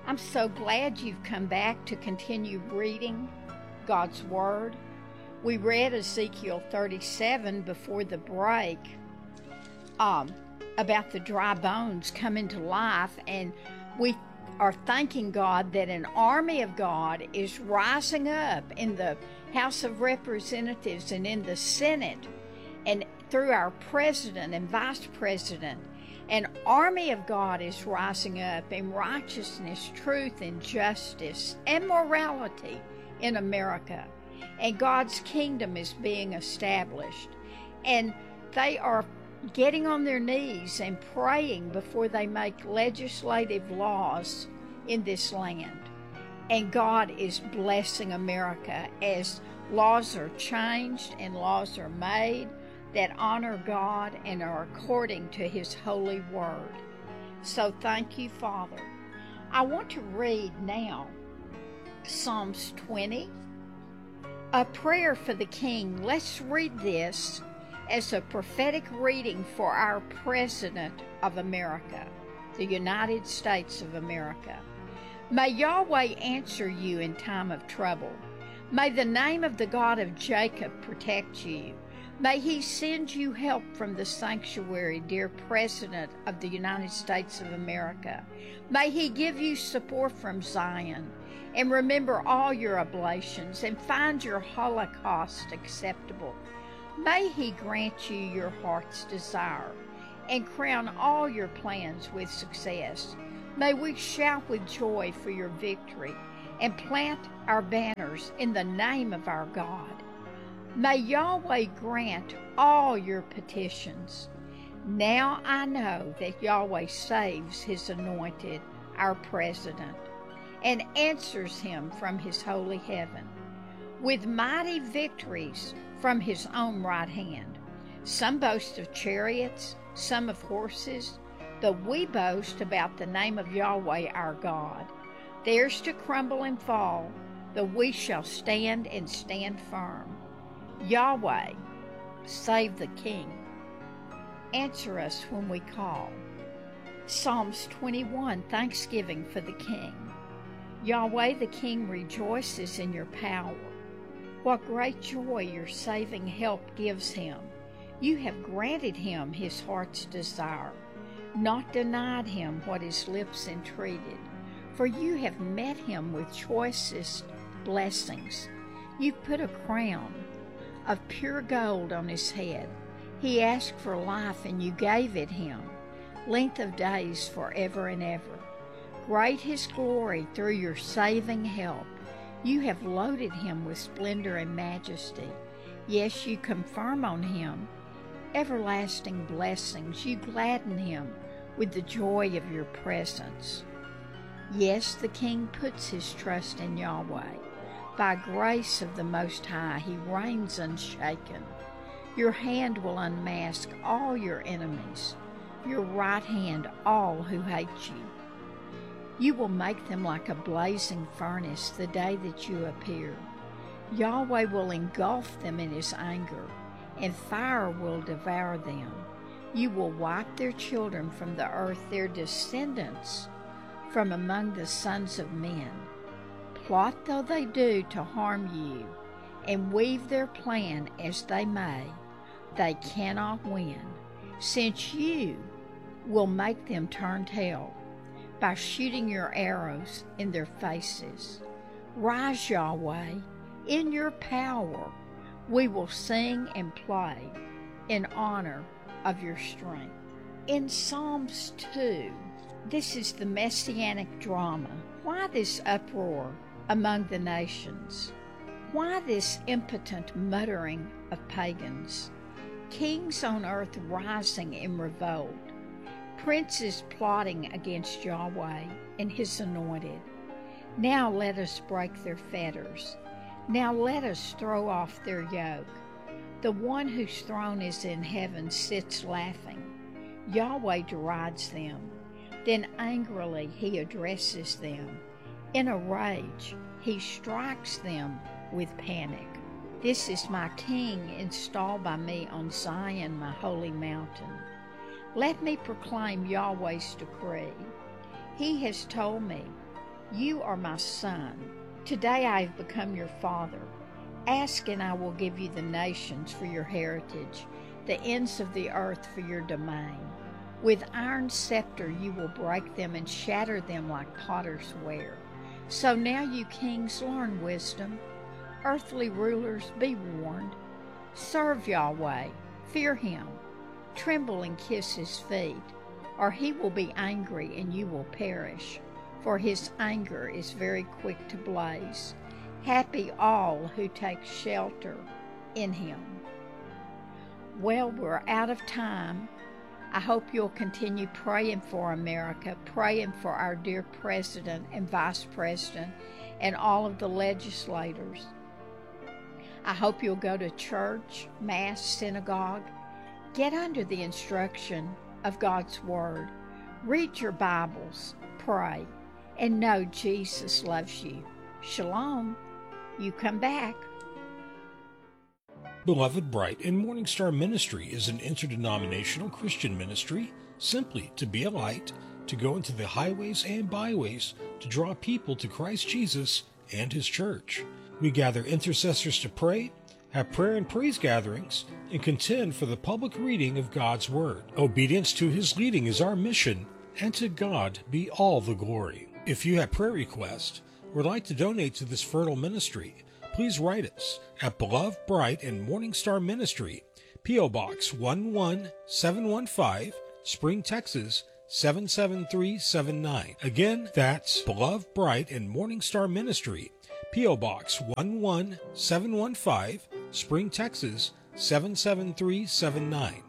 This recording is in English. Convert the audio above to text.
I'm so glad you've come back to continue reading God's Word. We read Ezekiel 37 before the break about the dry bones coming to life, and we are thanking God that an army of God is rising up in the House of Representatives and in the Senate and through our president and vice president. An army of God is rising up in righteousness, truth, and justice and morality in America. And God's kingdom is being established. And they are getting on their knees and praying before they make legislative laws in this land. And God is blessing America as laws are changed and laws are made that honor God and are according to His holy word. So thank you, Father. I want to read now Psalms 20, a prayer for the king. Let's read this as a prophetic reading for our President of America, the United States of America. May Yahweh answer you in time of trouble. May the name of the God of Jacob protect you. May He send you help from the sanctuary, dear President of the United States of America. May He give you support from Zion, and remember all your oblations, and find your holocaust acceptable. May He grant you your heart's desire, and crown all your plans with success. May we shout with joy for your victory, and plant our banners in the name of our God. May Yahweh grant all your petitions. Now I know that Yahweh saves His anointed, our President, and answers him from His holy heaven with mighty victories from His own right hand. Some boast of chariots, some of horses, but we boast about the name of Yahweh our God. Theirs to crumble and fall, but we shall stand and stand firm. Yahweh, save the King. Answer us when we call. Psalms 21, Thanksgiving for the King. Yahweh the King rejoices in your power. What great joy your saving help gives him. You have granted him his heart's desire, not denied him what his lips entreated. For you have met him with choicest blessings. You put a crown of pure gold on his head. He asked for life, and you gave it him, length of days forever and ever. Great His glory through your saving help. You have loaded him with splendor and majesty. Yes, you confirm on him everlasting blessings. You gladden him with the joy of your presence. Yes, the king puts his trust in Yahweh. By grace of the Most High, He reigns unshaken. Your hand will unmask all your enemies, your right hand all who hate you. You will make them like a blazing furnace the day that you appear. Yahweh will engulf them in His anger, and fire will devour them. You will wipe their children from the earth, their descendants from among the sons of men. Plot though they do to harm you, and weave their plan as they may, they cannot win, since you will make them turn tail by shooting your arrows in their faces. Rise, Yahweh, in your power. We will sing and play in honor of your strength. In Psalms 2, this is the messianic drama. Why this uproar among the nations? Why this impotent muttering of pagans? Kings on earth rising in revolt. Princes plotting against Yahweh and His anointed. Now let us break their fetters. Now let us throw off their yoke. The one whose throne is in heaven sits laughing. Yahweh derides them. Then angrily He addresses them. In a rage, He strikes them with panic. This is my King installed by me on Zion, my holy mountain. Let me proclaim Yahweh's decree. He has told me, You are my son. Today I have become your father. Ask and I will give you the nations for your heritage, the ends of the earth for your domain. With iron scepter you will break them and shatter them like potter's ware. So now you kings learn wisdom. Earthly rulers, be warned. Serve Yahweh, fear him, tremble and kiss his feet, or he will be angry and you will perish, for his anger is very quick to blaze. Happy all who take shelter in him. Well, we're out of time. I hope you'll continue praying for America, praying for our dear president and vice president and all of the legislators. I hope you'll go to church, mass, synagogue. Get under the instruction of God's Word. Read your Bibles, pray, and know Jesus loves you. Shalom. You come back. Beloved Bright and Morning Star Ministry is an interdenominational Christian ministry, simply to be a light, to go into the highways and byways, to draw people to Christ Jesus and His church. We gather intercessors to pray, have prayer and praise gatherings, and contend for the public reading of God's Word. Obedience to His leading is our mission, and to God be all the glory. If you have prayer requests or would like to donate to this fertile ministry, please write us at Beloved Bright and Morning Star Ministry, P.O. Box 11715, Spring, Texas 77379. Again, that's Beloved Bright and Morning Star Ministry, P.O. Box 11715, Spring, Texas 77379.